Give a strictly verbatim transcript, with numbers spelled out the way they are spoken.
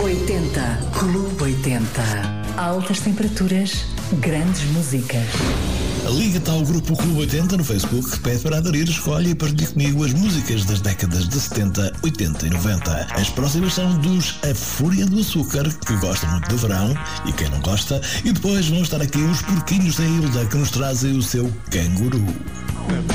oitenta. Clube oitenta. Altas temperaturas, grandes músicas. Liga-te ao Grupo Clube oitenta no Facebook, pede para aderir, escolhe e partilhe comigo as músicas das décadas de setenta, oitenta e noventa. As próximas são dos A Fúria do Açúcar, que gostam muito do verão, e quem não gosta, e depois vão estar aqui os Porquinhos da Hilda, que nos trazem o seu Canguru.